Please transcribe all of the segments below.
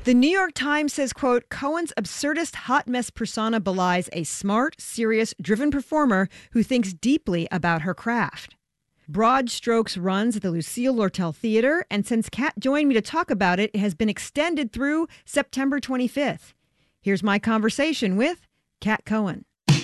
The New York Times says, quote, Cohen's absurdist hot mess persona belies a smart, serious, driven performer who thinks deeply about her craft. Broad Strokes runs at the Lucille Lortel Theater, and since Kat joined me to talk about it, it has been extended through September 25th. Here's my conversation with Kat Cohen.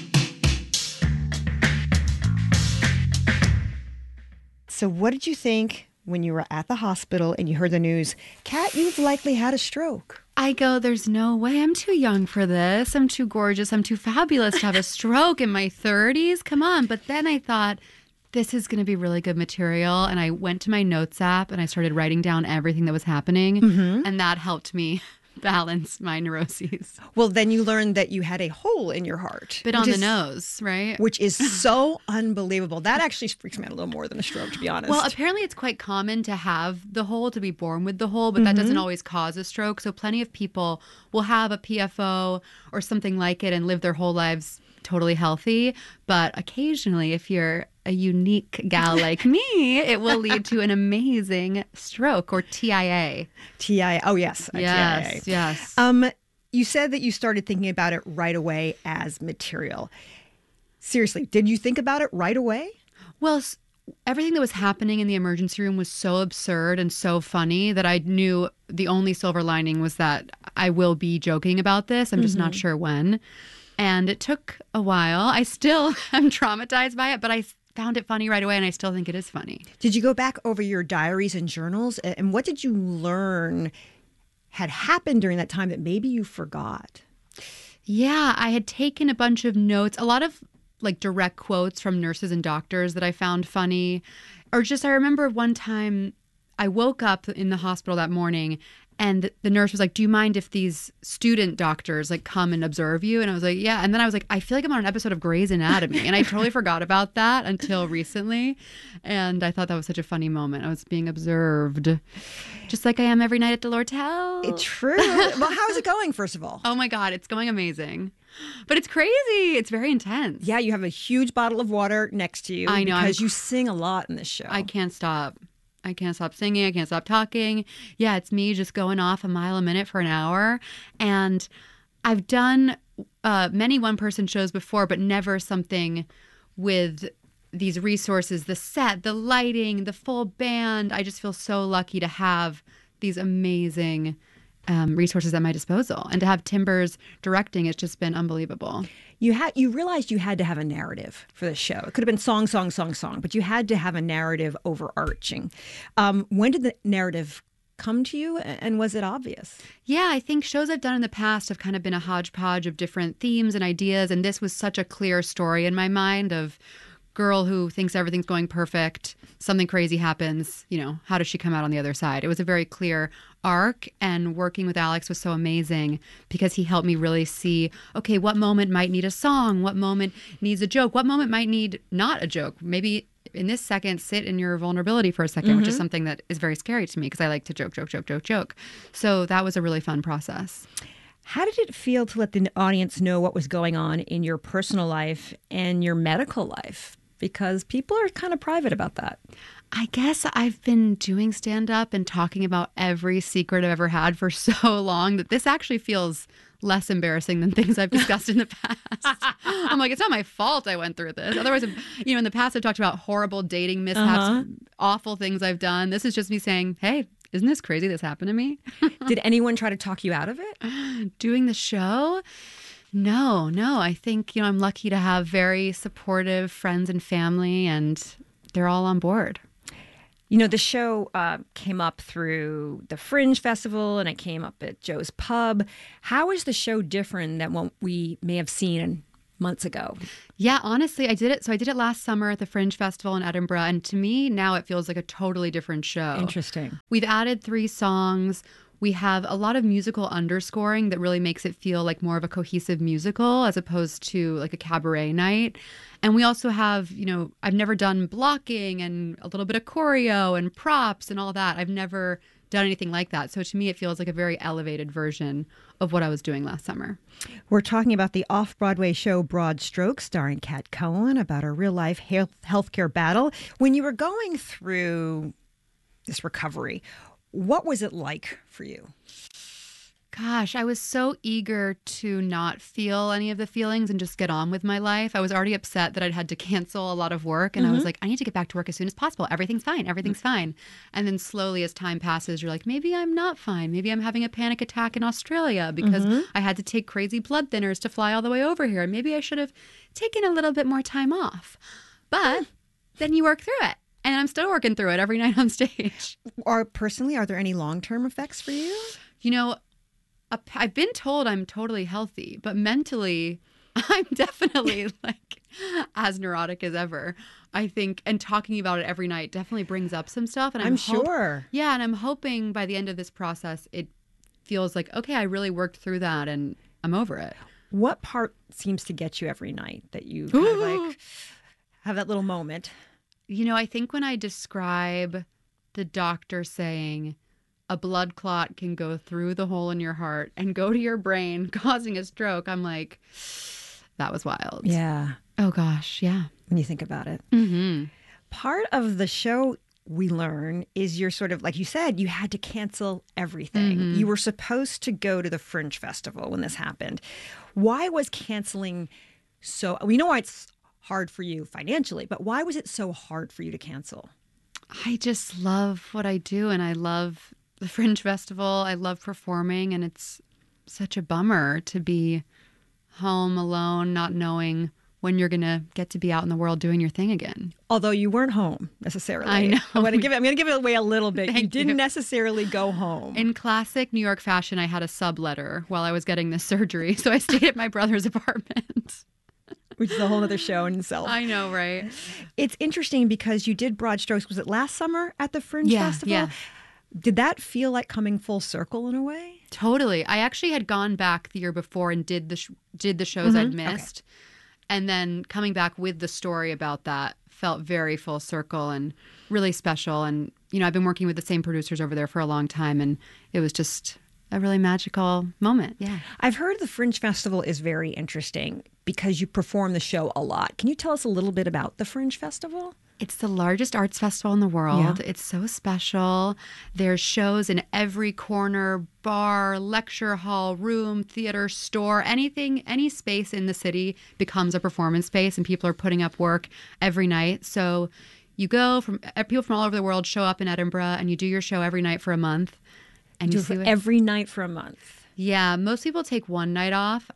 So what did you think when you were at the hospital and you heard the news? Kat, you've likely had a stroke. I go, there's no way. I'm too young for this. I'm too gorgeous. I'm too fabulous to have a stroke in my 30s. Come on. But then I thought, this is going to be really good material. And I went to my notes app and I started writing down everything that was happening. And that helped me balance my neuroses. Well, then you learned that you had a hole in your heart. Bit on the nose, right? Which is so unbelievable. That actually freaks me out a little more than a stroke, to be honest. Well, apparently it's quite common to have the hole, to be born with the hole, but that doesn't always cause a stroke. So plenty of people will have a PFO or something like it and live their whole lives totally healthy. But occasionally, if you're a unique gal like me, it will lead to an amazing stroke, or TIA. TIA. Oh, yes. Yes, TIA. Yes. You said that you started thinking about it right away as material. Seriously, did you think about it right away? Well, everything that was happening in the emergency room was so absurd and so funny that I knew the only silver lining was that I will be joking about this. I'm just not sure when. And it took a while. I still am traumatized by it, but I found it funny right away, and I still think it is funny. Did you go back over your diaries and journals? And what did you learn had happened during that time that maybe you forgot? Yeah, I had taken a bunch of notes, a lot of like direct quotes from nurses and doctors that I found funny. Or just, I remember one time I woke up in the hospital that morning and the nurse was like, do you mind if these student doctors like come and observe you? And I was like, yeah. And then I was like, I feel like I'm on an episode of Grey's Anatomy. And I totally forgot about that until recently. And I thought that was such a funny moment. I was being observed just like I am every night at the Lortel. It's true. Well, how is it going, first of all? Oh my God, it's going amazing. But it's crazy. It's very intense. Yeah, you have a huge bottle of water next to you. I know. Because you sing a lot in this show. I can't stop. I can't stop singing. I can't stop talking. Yeah, it's me just going off a mile a minute for an hour. And I've done many one-person shows before, but never something with these resources, the set, the lighting, the full band. I just feel so lucky to have these amazing resources at my disposal. And to have Timbers directing, it's just been unbelievable. You realized you had to have a narrative for the show. It could have been song, but you had to have a narrative overarching. When did the narrative come to you, and was it obvious? Yeah, I think shows I've done in the past have kind of been a hodgepodge of different themes and ideas, and this was such a clear story in my mind of girl who thinks everything's going perfect, something crazy happens, how does she come out on the other side? It was a very clear arc, and working with Alex was so amazing because he helped me really see, okay, what moment might need a song, what moment needs a joke, what moment might need not a joke. Maybe in this second, sit in your vulnerability for a second, which is something that is very scary to me because I like to joke. So that was a really fun process. How did it feel to let the audience know what was going on in your personal life and your medical life? Because people are kind of private about that. I guess I've been doing stand-up and talking about every secret I've ever had for so long that this actually feels less embarrassing than things I've discussed in the past. I'm like, it's not my fault I went through this. Otherwise, in the past I've talked about horrible dating mishaps, awful things I've done. This is just me saying, hey, isn't this crazy this happened to me? Did anyone try to talk you out of it? Doing the show? No. I think, I'm lucky to have very supportive friends and family, and they're all on board. The show came up through the Fringe Festival, and it came up at Joe's Pub. How is the show different than what we may have seen months ago? Yeah, honestly, I did it. So I did it last summer at the Fringe Festival in Edinburgh. And to me, now it feels like a totally different show. Interesting. We've added 3 songs. We have a lot of musical underscoring that really makes it feel like more of a cohesive musical as opposed to like a cabaret night. And we also have, I've never done blocking and a little bit of choreo and props and all that. I've never done anything like that. So to me, it feels like a very elevated version of what I was doing last summer. We're talking about the off-Broadway show Broad Strokes, starring Kat Cohen, about a real-life healthcare battle. When you were going through this recovery, what was it like for you? Gosh, I was so eager to not feel any of the feelings and just get on with my life. I was already upset that I'd had to cancel a lot of work. And I was like, I need to get back to work as soon as possible. Everything's fine. Everything's fine. And then slowly as time passes, you're like, maybe I'm not fine. Maybe I'm having a panic attack in Australia because I had to take crazy blood thinners to fly all the way over here. Maybe I should have taken a little bit more time off. But then you work through it. And I'm still working through it every night on stage. Are there any long-term effects for you? You know, I've been told I'm totally healthy, but mentally, I'm definitely like as neurotic as ever. I think, and talking about it every night definitely brings up some stuff. And I'm sure. Yeah, and I'm hoping by the end of this process, it feels like, okay, I really worked through that and I'm over it. What part seems to get you every night that you kind of like have that little moment? You know, I think when I describe the doctor saying, a blood clot can go through the hole in your heart and go to your brain, causing a stroke, I'm like, that was wild. Yeah. Oh, gosh. Yeah. When you think about it. Mm-hmm. Part of the show we learn is you're sort of, like you said, you had to cancel everything. You were supposed to go to the Fringe Festival when this happened. Why was canceling so, we know why it's hard for you financially, but why was it so hard for you to cancel? I just love what I do, and I love the Fringe Festival. I love performing, and it's such a bummer to be home alone, not knowing when you're going to get to be out in the world doing your thing again. Although you weren't home necessarily. I know. I'm going to give it away a little bit. Thank You didn't you. necessarily go home. In classic New York fashion, I had a subletter while I was getting this surgery, so I stayed at my brother's apartment. Which is a whole other show in itself. I know, right? It's interesting because you did Broad Strokes. Was it last summer at the Fringe Festival? Yeah. Did that feel like coming full circle in a way? Totally. I actually had gone back the year before and did the shows I'd missed. Okay. And then coming back with the story about that felt very full circle and really special. And, you know, I've been working with the same producers over there for a long time, and it was just a really magical moment. Yeah. I've heard the Fringe Festival is very interesting because you perform the show a lot. Can you tell us a little bit about the Fringe Festival? It's the largest arts festival in the world. Yeah. It's so special. There's shows in every corner, bar, lecture hall, room, theater, store, anything, any space in the city becomes a performance space, and people are putting up work every night. So you go people from all over the world show up in Edinburgh, and you do your show every night for a month. And you see every night for a month. Yeah, most people take one night off.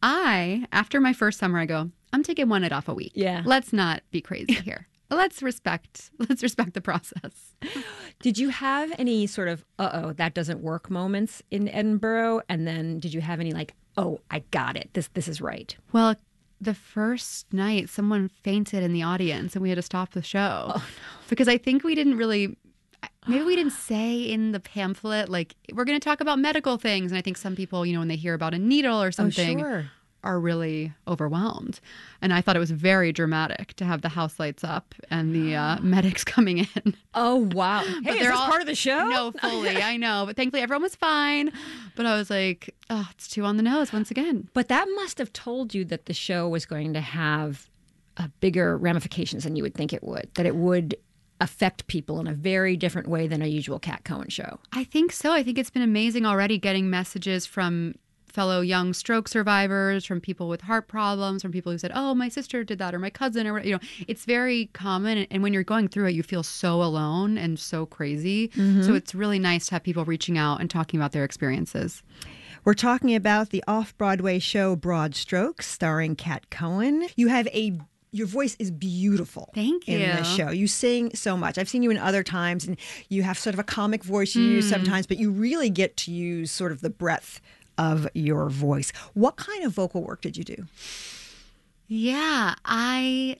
After my first summer, I go, I'm taking one night off a week. Yeah. Let's not be crazy here. Let's respect the process. Did you have any sort of, that doesn't work moments in Edinburgh? And then did you have any like, oh, I got it. This is right. Well, the first night, someone fainted in the audience and we had to stop the show. Oh, no. Because I think we didn't really, maybe we didn't say in the pamphlet, like, we're going to talk about medical things. And I think some people, you know, when they hear about a needle or something, are really overwhelmed. And I thought it was very dramatic to have the house lights up and the medics coming in. Oh, wow. Hey, is this part of the show? No, fully. I know. But thankfully everyone was fine. But I was like, oh, it's too on the nose once again. But that must have told you that the show was going to have bigger ramifications than you would think it would, that it would affect people in a very different way than a usual Kat Cohen show. I think so. I think it's been amazing already getting messages from fellow young stroke survivors, from people with heart problems, from people who said, oh, my sister did that, or my cousin, or, you know, it's very common. And when you're going through it, you feel so alone and so crazy. Mm-hmm. So it's really nice to have people reaching out and talking about their experiences. We're talking about the off-Broadway show Broad Strokes, starring Kat Cohen. Your voice is beautiful. Thank you. In this show. You sing so much. I've seen you in other times, and you have sort of a comic voice you use sometimes, but you really get to use sort of the breadth of your voice. What kind of vocal work did you do? Yeah, I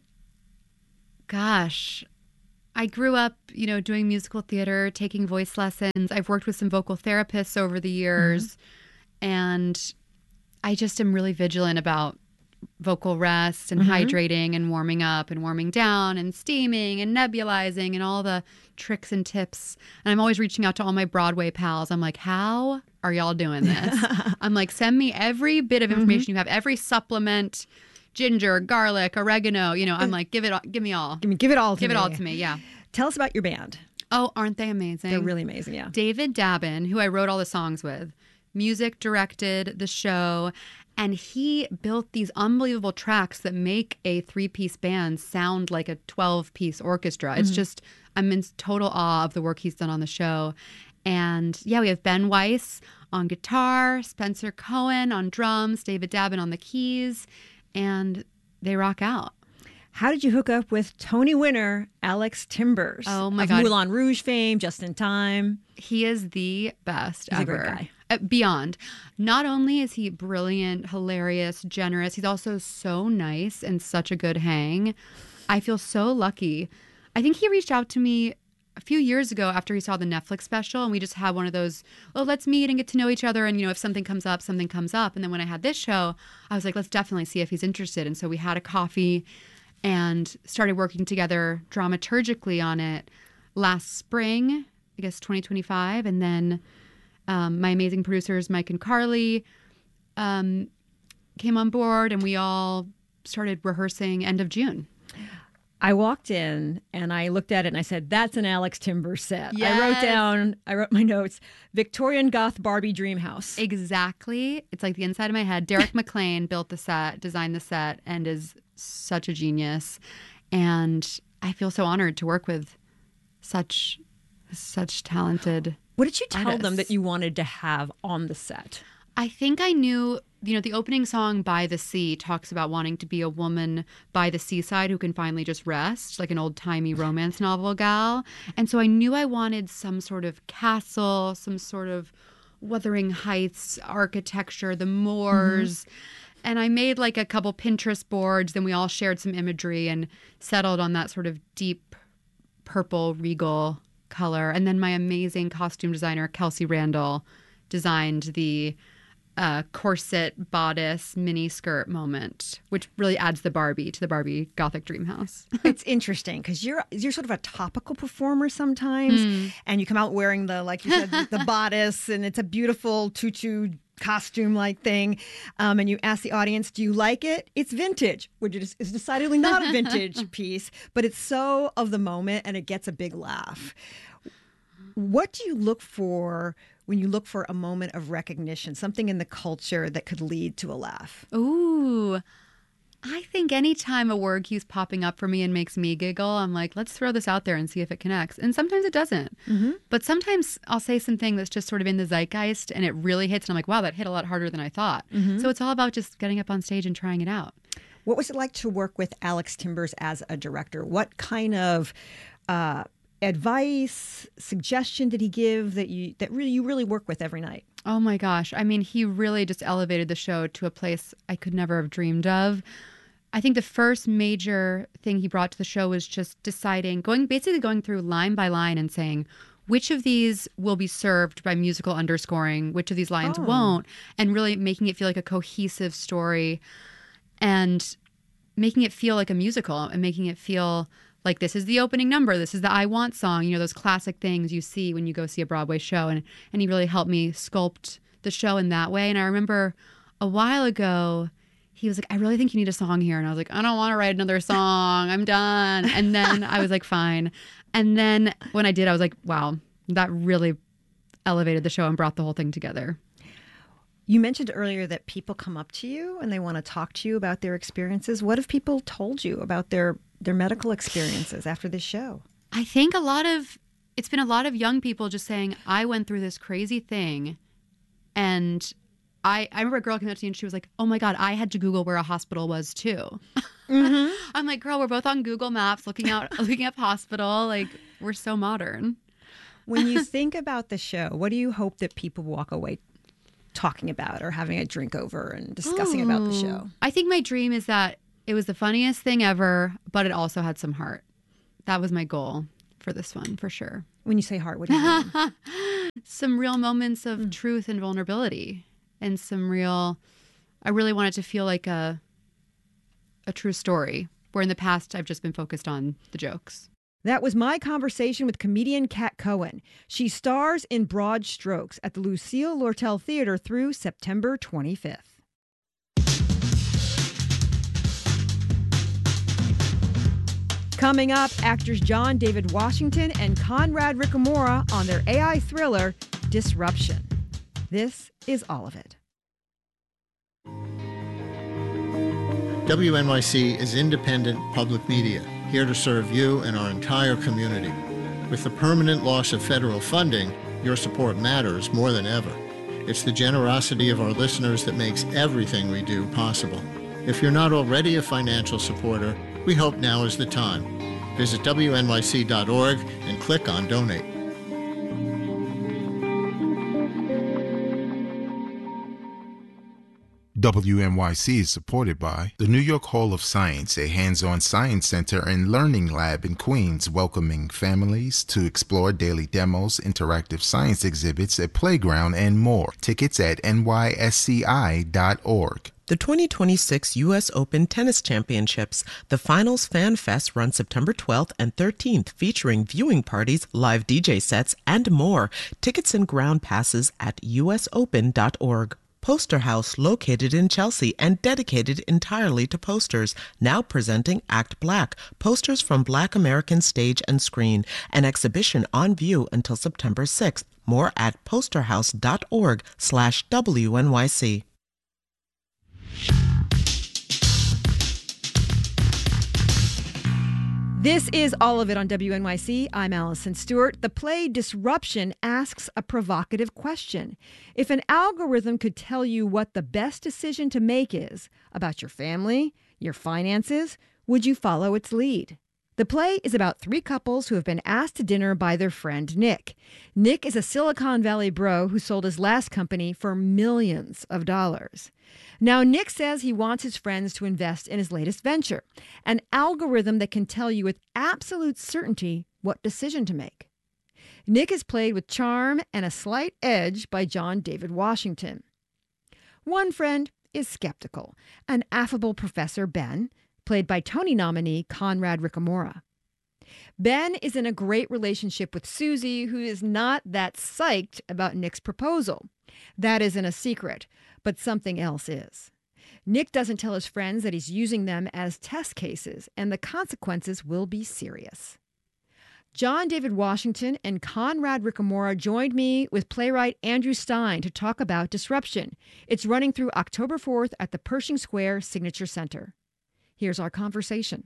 grew up, you know, doing musical theater, taking voice lessons. I've worked with some vocal therapists over the years, and I just am really vigilant about vocal rest and hydrating and warming up and warming down and steaming and nebulizing and all the tricks and tips. And I'm always reaching out to all my Broadway pals. I'm like, how are y'all doing this? I'm like, send me every bit of information you have, every supplement, ginger, garlic, oregano. You know, I'm like, give me all. Give it all to me. Give it all to me, yeah. Tell us about your band. Oh, aren't they amazing? They're really amazing, yeah. David Dabin, who I wrote all the songs with, music directed the show, and he built these unbelievable tracks that make a 3-piece band sound like a 12-piece orchestra. It's just, I'm in total awe of the work he's done on the show. And yeah, we have Ben Weiss on guitar, Spencer Cohen on drums, David Dabin on the keys, and they rock out. How did you hook up with Tony winner Alex Timbers? Oh my of God. Moulin Rouge fame, Just in Time. He is the best He's ever. a great guy. Beyond. Not only is he brilliant, hilarious, generous, he's also so nice and such a good hang. I feel so lucky. I think he reached out to me a few years ago after he saw the Netflix special, and we just had one of those, oh, let's meet and get to know each other. And, if something comes up, something comes up. And then when I had this show, I was like, let's definitely see if he's interested. And so we had a coffee and started working together dramaturgically on it last spring, I guess 2025. And then my amazing producers, Mike and Carly, came on board, and we all started rehearsing end of June. I walked in and I looked at it and I said, that's an Alex Timbers set. Yes. I wrote my notes, Victorian Goth Barbie Dream House. Exactly. It's like the inside of my head. Derek McLean built the set, designed the set, and is such a genius. And I feel so honored to work with such talented What did you tell them artists. that you wanted to have on the set? I think I knew, the opening song, By the Sea, talks about wanting to be a woman by the seaside who can finally just rest, like an old-timey romance novel gal. And so I knew I wanted some sort of castle, some sort of Wuthering Heights architecture, the moors. And I made like a couple Pinterest boards. Then we all shared some imagery and settled on that sort of deep purple regal color. And then my amazing costume designer, Kelsey Randall, designed the corset bodice mini skirt moment, which really adds the Barbie to the Barbie Gothic Dream House. It's interesting because you're sort of a topical performer sometimes, and you come out wearing like you said, the bodice, and it's a beautiful tutu costume-like thing, and you ask the audience, do you like it? It's vintage, which is decidedly not a vintage piece, but it's so of the moment, and it gets a big laugh. What do you look for when you look for a moment of recognition, something in the culture that could lead to a laugh? Ooh, I think anytime a word keeps popping up for me and makes me giggle, I'm like, let's throw this out there and see if it connects. And sometimes it doesn't. But sometimes I'll say something that's just sort of in the zeitgeist and it really hits. And I'm like, wow, that hit a lot harder than I thought. So it's all about just getting up on stage and trying it out. What was it like to work with Alex Timbers as a director? What kind of advice, suggestion did he give that you really work with every night? Oh my gosh. I mean, he really just elevated the show to a place I could never have dreamed of. I think the first major thing he brought to the show was just basically going through line by line and saying, which of these will be served by musical underscoring, which of these lines won't, and really making it feel like a cohesive story and making it feel like a musical and making it feel like this is the opening number, this is the I Want song, those classic things you see when you go see a Broadway show. And he really helped me sculpt the show in that way. And I remember a while ago, he was like, I really think you need a song here. And I was like, I don't want to write another song. I'm done. And then I was like, fine. And then when I did, I was like, wow, that really elevated the show and brought the whole thing together. You mentioned earlier that people come up to you and they want to talk to you about their experiences. What have people told you about their medical experiences after this show? I think it's been a lot of young people just saying, I went through this crazy thing. And I remember a girl came up to me and she was like, oh my God, I had to Google where a hospital was too. I'm like, girl, we're both on Google Maps looking up hospital. Like, we're so modern. When you think about the show, what do you hope that people walk away talking about or having a drink over and discussing about the show? I think my dream is that it was the funniest thing ever, but it also had some heart. That was my goal for this one, for sure. When you say heart, what do you mean? Some real moments of truth and vulnerability, and I really want it to feel like a true story, where in the past I've just been focused on the jokes. That was my conversation with comedian Kat Cohen. She stars in Broad Strokes at the Lucille Lortel Theater through September 25th. Coming up, actors John David Washington and Conrad Ricamora on their AI thriller, Disruption. This is all of it. WNYC is independent public media, here to serve you and our entire community. With the permanent loss of federal funding, your support matters more than ever. It's the generosity of our listeners that makes everything we do possible. If you're not already a financial supporter, we hope now is the time. Visit WNYC.org and click on Donate. WNYC is supported by the New York Hall of Science, a hands-on science center and learning lab in Queens, welcoming families to explore daily demos, interactive science exhibits, a playground, and more. Tickets at nysci.org. The 2026 U.S. Open Tennis Championships. The Finals Fan Fest runs September 12th and 13th, featuring viewing parties, live DJ sets, and more. Tickets and ground passes at usopen.org. Poster House, located in Chelsea and dedicated entirely to posters, now presenting Act Black, posters from Black American stage and screen, an exhibition on view until September 6th. More at posterhouse.org/WNYC. This is all of it on WNYC. I'm Allison Stewart. The play Disruption asks a provocative question. If an algorithm could tell you what the best decision to make is about your family, your finances, would you follow its lead? The play is about three couples who have been asked to dinner by their friend Nick. Nick is a Silicon Valley bro who sold his last company for millions of dollars. Now, Nick says he wants his friends to invest in his latest venture, an algorithm that can tell you with absolute certainty what decision to make. Nick is played with charm and a slight edge by John David Washington. One friend is skeptical, an affable Professor Ben, played by Tony nominee Conrad Ricamora. Ben is in a great relationship with Susie, who is not that psyched about Nick's proposal. That isn't a secret, but something else is. Nick doesn't tell his friends that he's using them as test cases, and the consequences will be serious. John David Washington and Conrad Ricamora joined me with playwright Andrew Stein to talk about Disruption. It's running through October 4th at the Pershing Square Signature Center. Here's our conversation.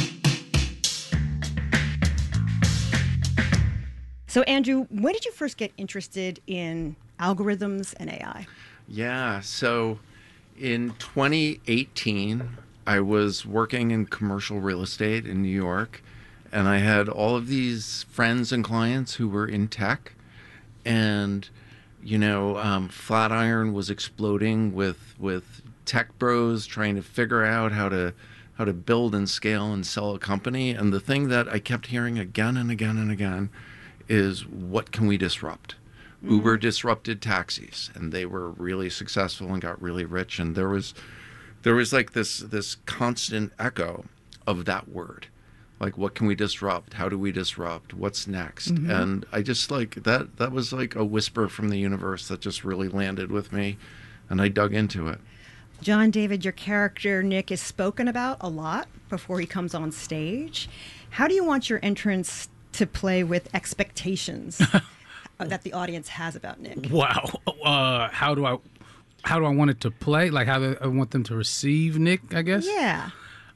So, Andrew, when did you first get interested in algorithms and AI? Yeah, so in 2018, I was working in commercial real estate in New York, and I had all of these friends and clients who were in tech, and, Flatiron was exploding with tech bros trying to figure out how to build and scale and sell a company. And the thing that I kept hearing again and again and again is, what can we disrupt? Mm-hmm. Uber disrupted taxis, and they were really successful and got really rich. And there was like this constant echo of that word. Like, what can we disrupt? How do we disrupt? What's next? Mm-hmm. And I just that was like a whisper from the universe that just really landed with me, and I dug into it. John David, your character, Nick, is spoken about a lot before he comes on stage. How do you want your entrance to play with expectations that the audience has about Nick? Wow. How do I want it to play? Like, how do I want them to receive Nick, I guess? Yeah.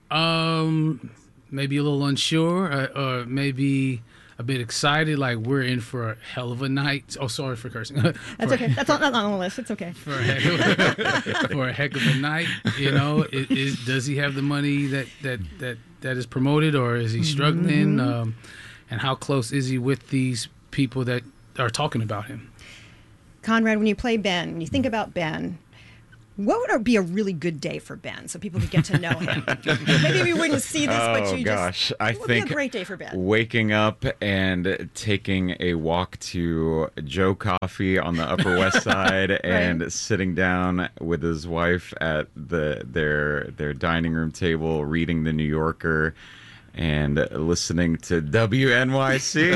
Maybe a little unsure, or maybe a bit excited, like we're in for a hell of a night. Oh, sorry for cursing. That's okay. That's not on the list. It's okay. For a heck of a night, does he have the money that is promoted, or is he struggling? Mm-hmm. And how close is he with these people that are talking about him? Conrad, when you play Ben, when you think about Ben, what would be a really good day for Ben so people could get to know him? Maybe we wouldn't see this, but you just... I what would think be a great day for Ben? Waking up and taking a walk to Joe Coffee on the Upper West Side and right. Sitting down with his wife at their dining room table, reading The New Yorker, and listening to WNYC.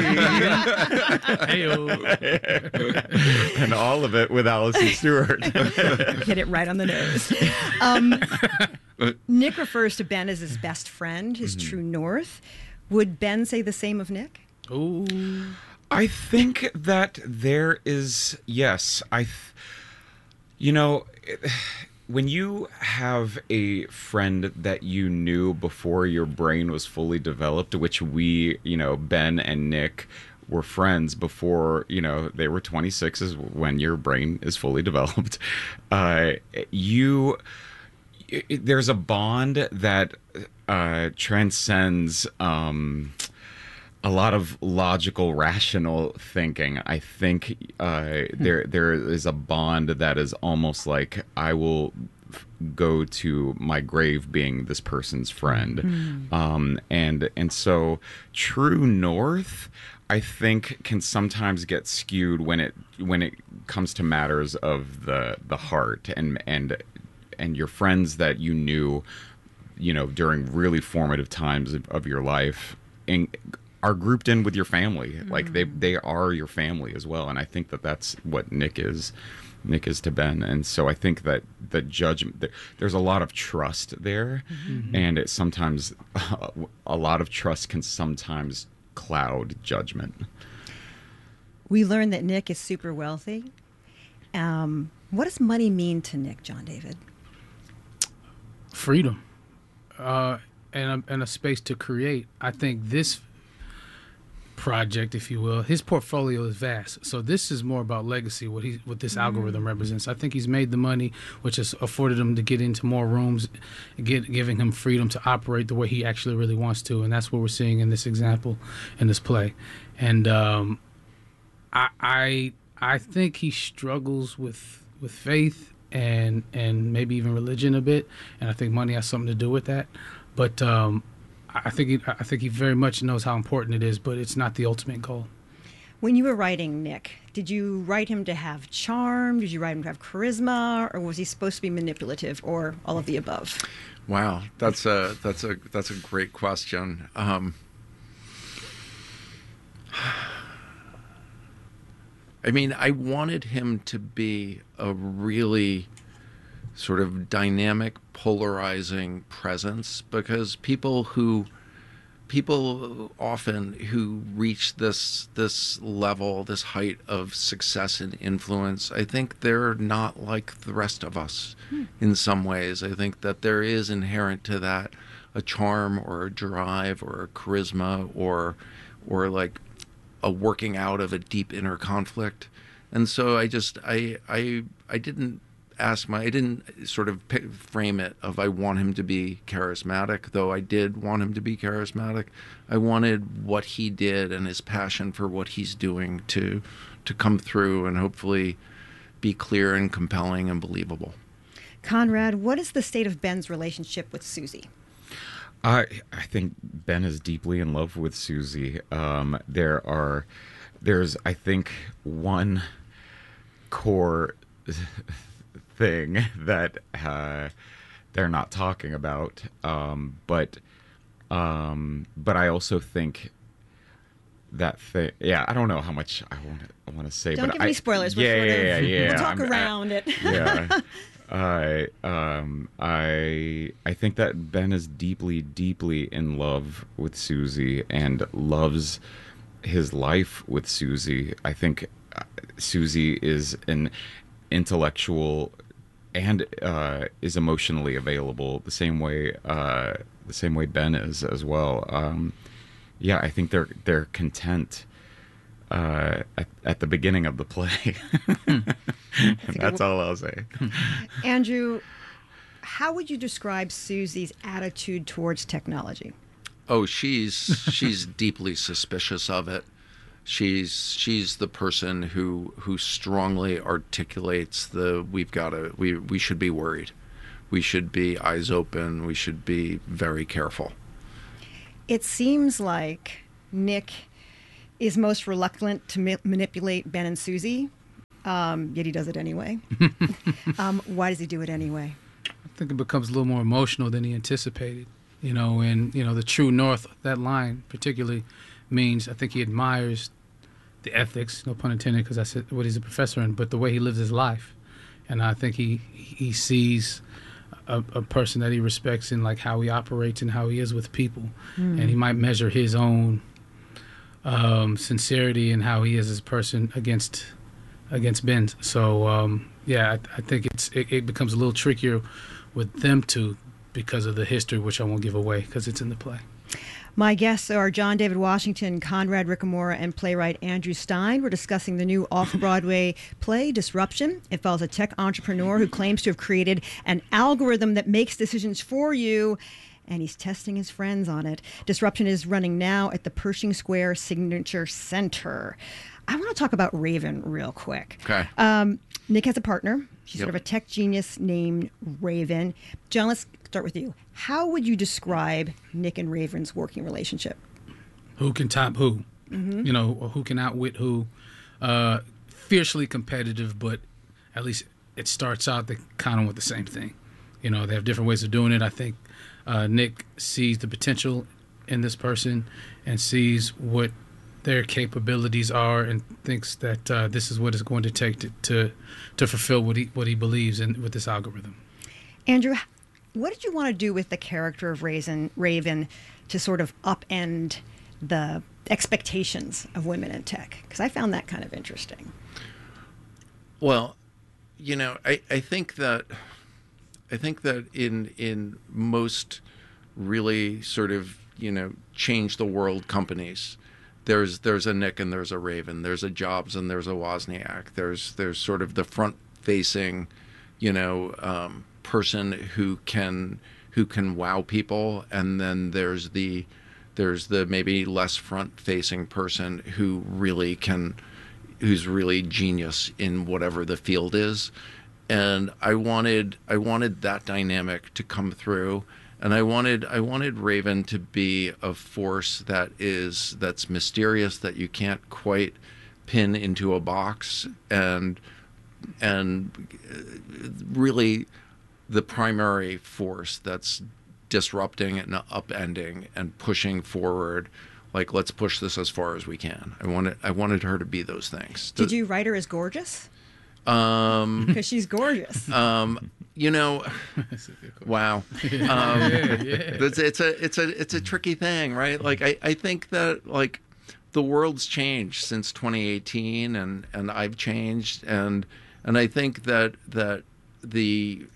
And all of it with Allison Stewart. Hit it right on the nose. Nick refers to Ben as his best friend, his true north. Would Ben say the same of Nick? Ooh. I think that there is, yes, when you have a friend that you knew before your brain was fully developed, which we, Ben and Nick were friends before, they were 26 is when your brain is fully developed. There's a bond that transcends a lot of logical, rational thinking. I think there is a bond that is almost like I will go to my grave being this person's friend. And so True North, I think, can sometimes get skewed when it comes to matters of the heart and your friends that you knew, during really formative times of your life are grouped in with your family. Like they are your family as well. And I think that that's what Nick is to Ben. And so I think that the judgment, there's a lot of trust there. And it sometimes, a lot of trust can sometimes cloud judgment. We learned that Nick is super wealthy. What does money mean to Nick, John David? Freedom, and a space to create. I think this project, if you will, his portfolio is vast. So this is more about legacy, what this algorithm represents. I think he's made the money, which has afforded him to get into more rooms, giving him freedom to operate the way he actually really wants to. And that's what we're seeing in this example, in this play. And I think he struggles with faith and maybe even religion a bit. And I think money has something to do with that. But I think he very much knows how important it is, but it's not the ultimate goal. When you were writing Nick, did you write him to have charm? Did you write him to have charisma, or was he supposed to be manipulative, or all of the above? Wow, that's a great question. I mean, I wanted him to be a really sort of dynamic, polarizing presence, because people often who reach this level, this height of success and influence, I think they're not like the rest of us in some ways. I think that there is inherent to that a charm or a drive or a charisma or like a working out of a deep inner conflict. And so I didn't sort of frame it of I want him to be charismatic, though I did want him to be charismatic. I wanted what he did and his passion for what he's doing to come through and hopefully be clear and compelling and believable. Conrad, what is the state of Ben's relationship with Susie? I think Ben is deeply in love with Susie. There's I think one core thing that they're not talking about, but I also think that thing. Yeah, I don't know how much I want to say. Don't but give any spoilers. Yeah. We'll talk around it. Yeah. I think that Ben is deeply, deeply in love with Susie and loves his life with Susie. I think Susie is an intellectual and is emotionally available the same way Ben is as well. Yeah, I think they're content at the beginning of the play. That's all I'll say. Andrew, how would you describe Susie's attitude towards technology? Oh, she's deeply suspicious of it. She's the person who strongly articulates we should be worried. We should be eyes open. We should be very careful. It seems like Nick is most reluctant to manipulate Ben and Susie, yet he does it anyway. Why does he do it anyway? I think it becomes a little more emotional than he anticipated. And the true north, that line particularly means I think he admires the ethics, no pun intended, because I said what he's a professor in, but the way he lives his life. And I think he sees a person that he respects in like how he operates and how he is with people. And he might measure his own sincerity and how he is as a person against Ben. So I think it becomes a little trickier with them two because of the history, which I won't give away because it's in the play. My guests are John David Washington, Conrad Ricamora, and playwright Andrew Stein. We're discussing the new off-Broadway play, Disruption. It follows a tech entrepreneur who claims to have created an algorithm that makes decisions for you, and he's testing his friends on it. Disruption is running now at the Pershing Square Signature Center. I want to talk about Raven real quick. Okay. Nick has a partner. She's Yep. sort of a tech genius named Raven. John, let's start with you. How would you describe Nick and Raven's working relationship? Who can top who? You know, or who can outwit who? Fiercely competitive, but at least it starts out they kind of with the same thing. You know, they have different ways of doing it. I think Nick sees the potential in this person and sees what their capabilities are and thinks that this is what it's going to take to fulfill what he believes in with this algorithm. Andrew, what did you want to do with the character of Raven to sort of upend the expectations of women in tech? Because I found that kind of interesting. Well, you know, I think that in most really sort of, you know, change the world companies, there's a Nick and there's a Raven, there's a Jobs and there's a Wozniak, there's sort of the front facing, you know, person who can wow people, and then there's the maybe less front facing person who's really genius in whatever the field is. And I wanted that dynamic to come through, and I wanted Raven to be a force that's mysterious, that you can't quite pin into a box, and really the primary force that's disrupting and upending and pushing forward. Like, let's push this as far as we can. I wanted her to be those things. Did you write her as gorgeous? Because she's gorgeous. You know, wow. It's a tricky thing, right? Like, I think that, like, the world's changed since 2018, and I've changed, and I think that the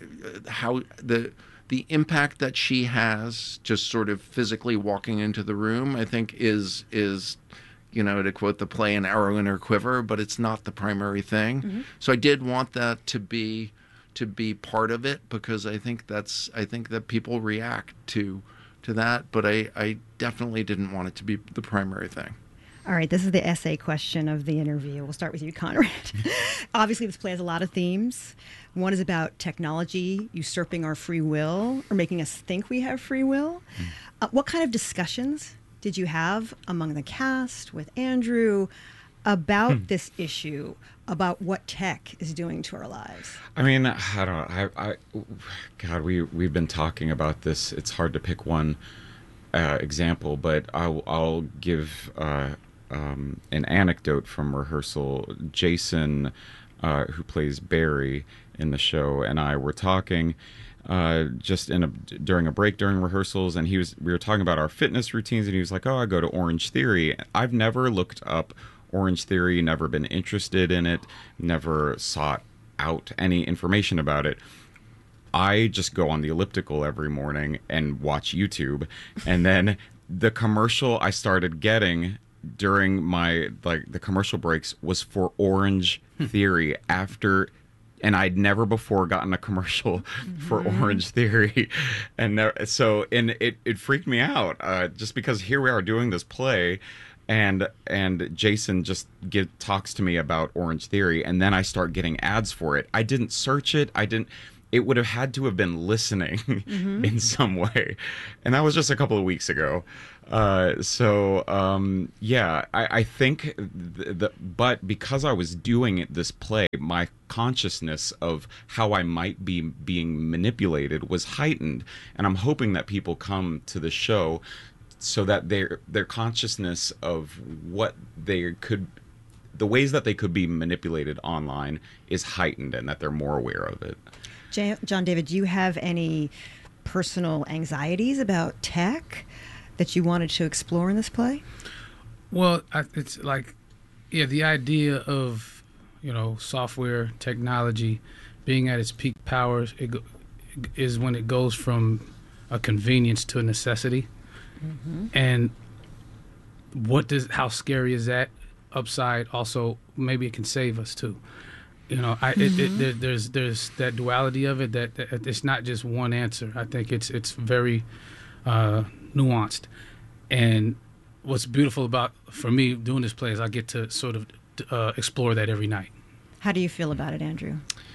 impact that she has just sort of physically walking into the room, I think is you know, to quote the play, an arrow in her quiver, but it's not the primary thing. Mm-hmm. So I did want that to be part of it, because I think that people react to that, but I definitely didn't want it to be the primary thing. All right, this is the essay question of the interview. We'll start with you, Conrad. Obviously, this play has a lot of themes. One is about technology usurping our free will, or making us think we have free will. What kind of discussions did you have among the cast with Andrew about this issue, about what tech is doing to our lives? I mean, I don't know. God, we've been talking about this. It's hard to pick one example, but I'll give an anecdote from rehearsal. Jason, who plays Barry in the show, and I were talking just during a break during rehearsals, and we were talking about our fitness routines, and he was like, "Oh, I go to Orange Theory." I've never looked up Orange Theory, never been interested in it, never sought out any information about it. I just go on the elliptical every morning and watch YouTube, and then the commercial I started getting during the commercial breaks was for Orange Theory and I'd never before gotten a commercial for Orange Theory, and it freaked me out, just because here we are doing this play, and Jason just talks to me about Orange Theory, and then I start getting ads for it. I didn't search it. It would have had to have been listening in some way, and that was just a couple of weeks ago. I think but because I was doing this play, my consciousness of how I might be being manipulated was heightened, and I'm hoping that people come to the show so that their consciousness of the ways that they could be manipulated online is heightened, and that they're more aware of it. John David, do you have any personal anxieties about tech that you wanted to explore in this play? Well, it's like, yeah, the idea of, software technology being at its peak powers is when it goes from a convenience to a necessity. Mm-hmm. And how scary is that? Upside, also, maybe it can save us too. There's that duality of it that it's not just one answer. I think it's very nuanced. And what's beautiful for me doing this play is I get to sort of explore that every night. How do you feel about it, Andrew?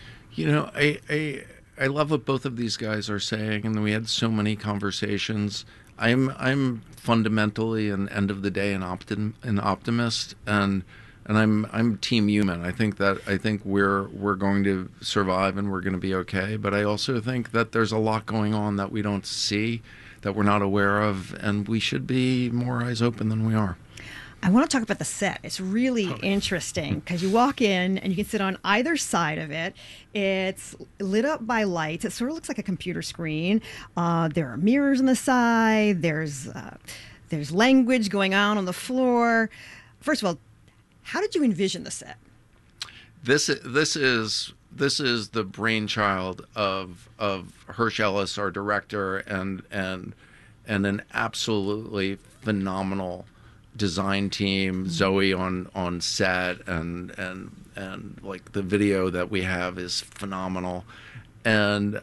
I love what both of these guys are saying, and we had so many conversations. I'm fundamentally an end of the day an optimist, and I'm team human. I think we're going to survive and we're going to be okay. But I also think that there's a lot going on that we don't see, that we're not aware of, and we should be more eyes open than we are. I want to talk about the set. It's really interesting because you walk in and you can sit on either side of it. It's lit up by lights. It sort of looks like a computer screen. There are mirrors on the side. There's language going on the floor. First of all, how did you envision the set? This is the brainchild of Hersh Ellis, our director, and an absolutely phenomenal design team. Zoe on set, and like the video that we have is phenomenal. And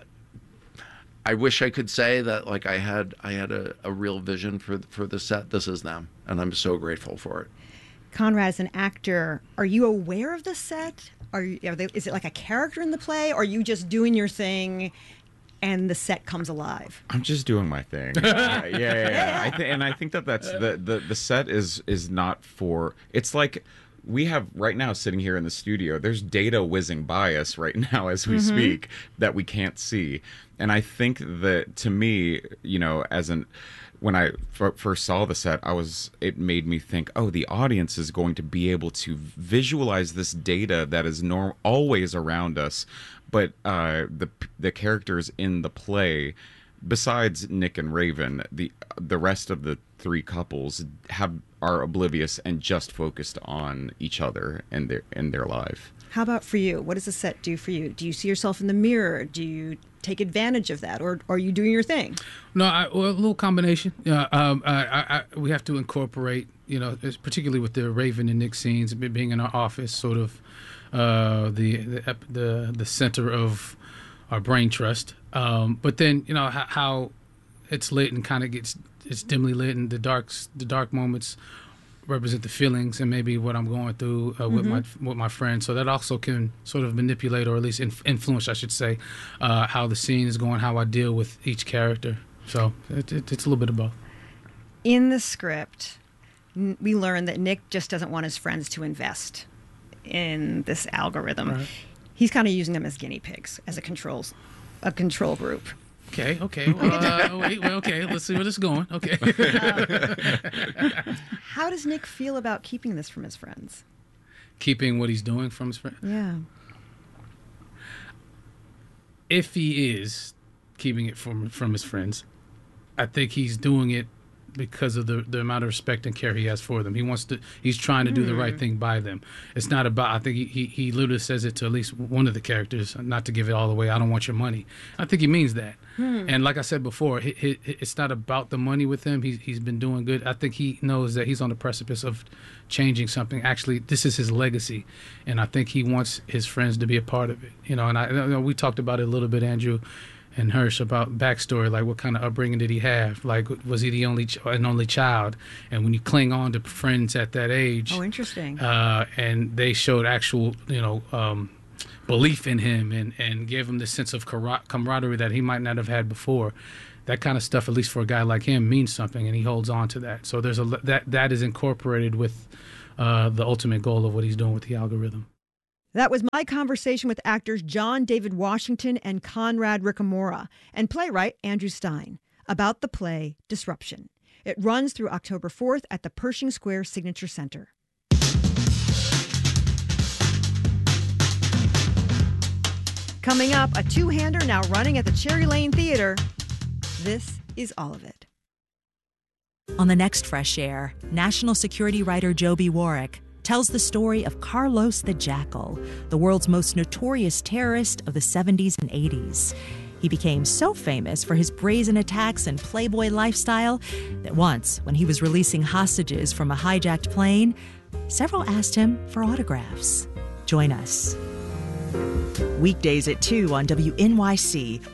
I wish I could say that like I had a real vision for the set. This is them, and I'm so grateful for it. Conrad, as an actor, are you aware of the set? Is it like a character in the play, or are you just doing your thing and the set comes alive? I'm just doing my thing. Yeah. I think that's the set is not for. It's like we have right now sitting here in the studio. There's data whizzing by us right now as we speak that we can't see, and I think that to me, when I first saw the set, it made me think, oh, the audience is going to be able to visualize this data that is always around us, but the characters in the play, besides Nick and Raven, the rest of the three couples are oblivious and just focused on each other and their life. How about for you? What does the set do for you? Do you see yourself in the mirror? Do you take advantage of that, or are you doing your thing? No, a little combination. We have to incorporate, particularly with the Raven and Nick scenes, being in our office, sort of the center of our brain trust. But then, how it's lit and kind of it's dimly lit, and the dark moments represent the feelings and maybe what I'm going through with my friends. So that also can sort of manipulate, or at least influence, I should say, how the scene is going, how I deal with each character. So it's a little bit of both. In the script, we learn that Nick just doesn't want his friends to invest in this algorithm. Right. He's kind of using them as guinea pigs, as a control group. Okay. Okay. Let's see where this is going. Okay. How does Nick feel about keeping this from his friends? Keeping what he's doing from his friends? Yeah. If he is keeping it from his friends, I think he's doing it because of the amount of respect and care he has for them. He's trying to do the right thing by them. It's not about, I think he literally says it to at least one of the characters, not to give it all away, I don't want your money. I think he means that. And like I said before, it's not about the money with him. He's been doing good. I think he knows that he's on the precipice of changing something. Actually, this is his legacy, and I think he wants his friends to be a part of it. And we talked about it a little bit, Andrew and Hersh, about backstory, like what kind of upbringing did he have? Like, was he the only child? And when you cling on to friends at that age, oh, interesting, and they showed actual, belief in him and gave him this sense of camaraderie that he might not have had before. That kind of stuff, at least for a guy like him, means something, and he holds on to that. So there's that is incorporated with the ultimate goal of what he's doing with the algorithm. That was my conversation with actors John David Washington and Conrad Ricamora and playwright Andrew Stein about the play Disruption. It runs through October 4th at the Pershing Square Signature Center. Coming up, a two-hander now running at the Cherry Lane Theater. This is all of it. On the next Fresh Air, national security writer Joby Warwick tells the story of Carlos the Jackal, the world's most notorious terrorist of the 70s and 80s. He became so famous for his brazen attacks and playboy lifestyle that once, when he was releasing hostages from a hijacked plane, several asked him for autographs. Join us. Weekdays at 2 on WNYC.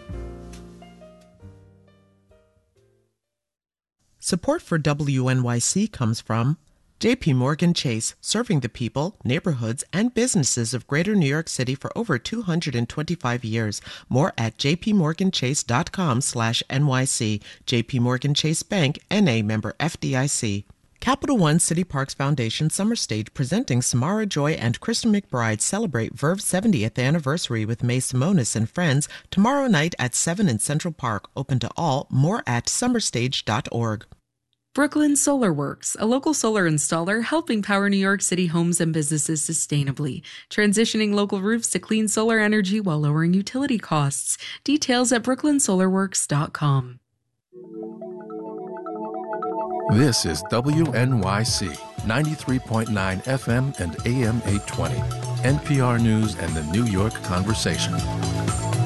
Support for WNYC comes from JP Morgan Chase, serving the people, neighborhoods, and businesses of Greater New York City for over 225 years. More at jpmorganchase.com/NYC. JP Morgan Chase Bank, N.A. member FDIC. Capital One City Parks Foundation Summer Stage presenting Samara Joy and Kristen McBride celebrate Verve's 70th anniversary with May Simonis and friends tomorrow night at 7 in Central Park. Open to all. More at summerstage.org. Brooklyn Solar Works, a local solar installer helping power New York City homes and businesses sustainably, transitioning local roofs to clean solar energy while lowering utility costs. Details at brooklynsolarworks.com. This is WNYC 93.9 FM and AM 820, NPR News and the New York Conversation.